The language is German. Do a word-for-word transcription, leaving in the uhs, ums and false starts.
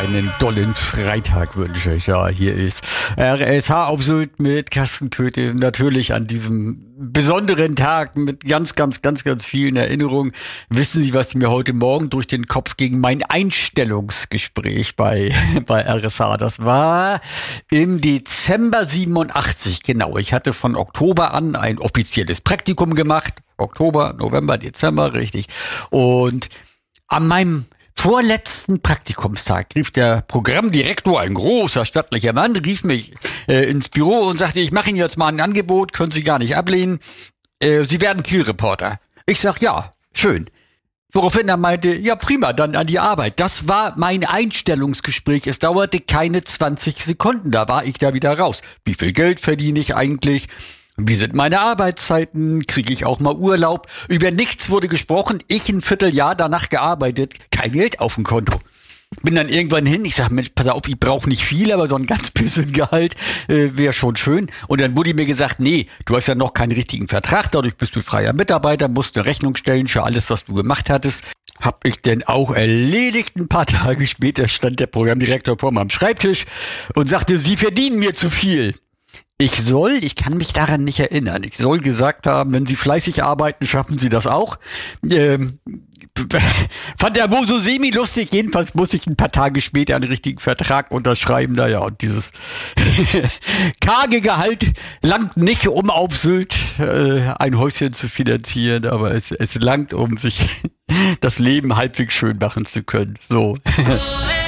Einen dollen Freitag wünsche ich. Ja, hier ist R S H auf Sylt mit Carsten Köthe. Natürlich an diesem besonderen Tag mit ganz, ganz, ganz, ganz vielen Erinnerungen. Wissen Sie, was mir heute Morgen durch den Kopf ging? Mein Einstellungsgespräch bei, bei R S H. Das war im Dezember siebenundachtzig. Genau. Ich hatte von Oktober an ein offizielles Praktikum gemacht. Oktober, November, Dezember, richtig. Und an meinem vorletzten Praktikumstag rief der Programmdirektor, ein großer stattlicher Mann, rief mich äh, ins Büro und sagte, ich mache Ihnen jetzt mal ein Angebot, können Sie gar nicht ablehnen. Äh, Sie werden Kielreporter. Ich sag, ja, schön. Woraufhin er meinte, ja prima, dann an die Arbeit. Das war mein Einstellungsgespräch. Es dauerte keine zwanzig Sekunden, da war ich da wieder raus. Wie viel Geld verdiene ich eigentlich? Wie sind meine Arbeitszeiten? Kriege ich auch mal Urlaub? Über nichts wurde gesprochen. Ich ein Vierteljahr danach gearbeitet. Kein Geld auf dem Konto. Bin dann irgendwann hin. Ich sage, Mensch, pass auf, ich brauche nicht viel, aber so ein ganz bisschen Gehalt äh, wäre schon schön. Und dann wurde mir gesagt, nee, du hast ja noch keinen richtigen Vertrag. Dadurch bist du freier Mitarbeiter, musst eine Rechnung stellen für alles, was du gemacht hattest. Hab ich denn auch erledigt. Ein paar Tage später stand der Programmdirektor vor meinem Schreibtisch und sagte, Sie verdienen mir zu viel. Ich soll, ich kann mich daran nicht erinnern, ich soll gesagt haben, wenn Sie fleißig arbeiten, schaffen Sie das auch. Ähm, fand er wohl so semi-lustig, jedenfalls muss ich ein paar Tage später einen richtigen Vertrag unterschreiben. Naja, und dieses karge Gehalt langt nicht, um auf Sylt äh, ein Häuschen zu finanzieren, aber es, es langt, um sich das Leben halbwegs schön machen zu können. So.